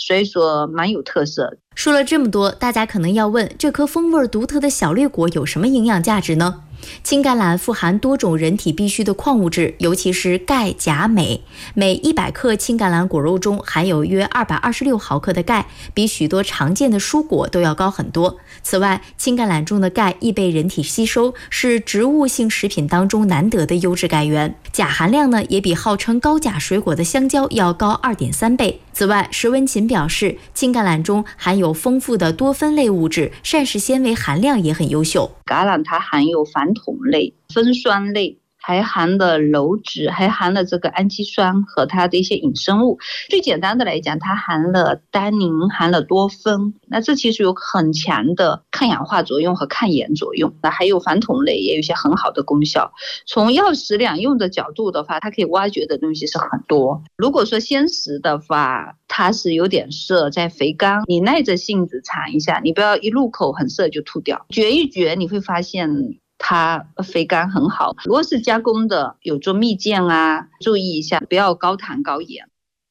所以说蛮有特色。 说了这么多，大家可能要问，这颗风味独特的小绿果有什么营养价值呢？青甘蓝富含多种人体必需的矿物质，尤其是钙、钾、镁。每100克青甘蓝果肉中含有约226毫克的钙，比许多常见的蔬果都要高很多。此外，青甘蓝中的钙易被人体吸收，是植物性食品当中难得的优质钙源。钾含量呢，也比号称高钾水果的香蕉要高2.3倍。此外，石文琴表示，青甘蓝中含有丰富的多酚类物质，膳食纤维含量也很优秀。 橄榄它含有矾酮类、酚酸类，还含了鞣质，还含了这个氨基酸和它的一些衍生物。最简单的来讲，它含了单宁，含了多酚，那这其实有很强的抗氧化作用和抗炎作用。那还有矾酮类也有一些很好的功效。从药食两用的角度的话，它可以挖掘的东西是很多。如果说鲜食的话，它是有点涩，在肥甘，你耐着性子尝一下，你不要一入口很涩就吐掉，嚼一嚼你会发现它肥甘很好。如果是加工的，有做蜜饯啊，注意一下不要高糖高盐。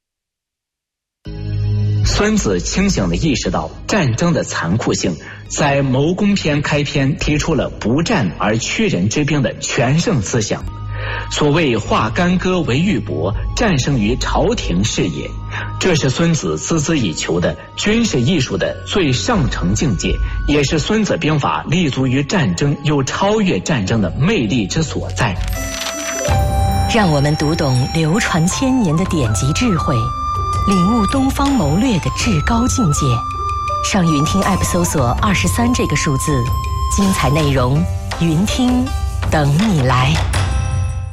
孙子清醒地意识到战争的残酷性，在谋攻篇开篇提出了不战而屈人之兵的全胜思想。所谓化干戈为玉帛，战胜于朝廷是也。这是孙子孜孜以求的军事艺术的最上乘境界，也是孙子兵法立足于战争又超越战争的魅力之所在。 让我们读懂流传千年的典籍智慧，领悟东方谋略的至高境界。上云听 App 搜索23这个数字，精彩内容云听等你来。